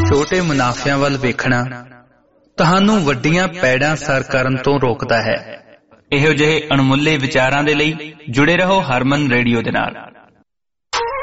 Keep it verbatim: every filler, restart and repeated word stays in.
ਛੋਟੇ ਮੁਨਾਫਿਆਂ ਵੱਲ ਵੇਖਣਾ ਤੁਹਾਨੂੰ ਵੱਡੀਆਂ ਪੈੜਾਂ ਸਰ ਕਰਨ ਤੋਂ ਰੋਕਦਾ ਹੈ। ਇਹੋ ਜਿਹੇ ਅਣਮੁੱਲੇ ਵਿਚਾਰਾਂ ਦੇ ਲਈ ਜੁੜੇ ਰਹੋ ਹਰਮਨ ਰੇਡੀਓ ਦੇ ਨਾਲ।